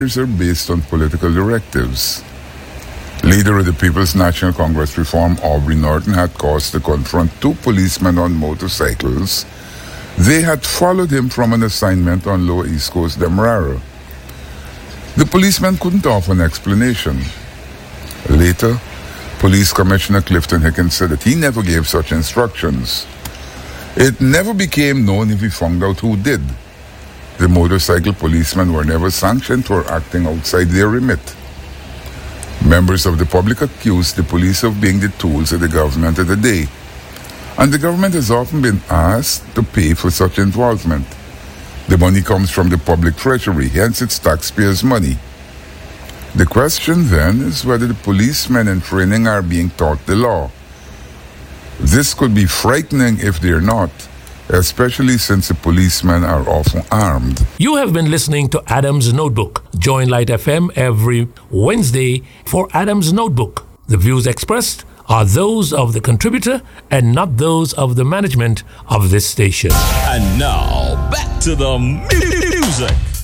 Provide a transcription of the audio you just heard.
are based on political directives. Leader of the People's National Congress Reform, Aubrey Norton, had cause to confront two policemen on motorcycles. They had followed him from an assignment on Lower East Coast Demerara. The policeman couldn't offer an explanation. Later, Police Commissioner Clifton Hickens said that he never gave such instructions. It never became known if he found out who did. The motorcycle policemen were never sanctioned for acting outside their remit. Members of the public accused the police of being the tools of the government of the day, and the government has often been asked to pay for such involvement. The money comes from the public treasury, hence it's taxpayers' money. The question then is whether the policemen in training are being taught the law. This could be frightening if they're not, especially since the policemen are often armed. You have been listening to Adam's Notebook. Join Light FM every Wednesday for Adam's Notebook. The views expressed are those of the contributor and not those of the management of this station. And now, back to the music.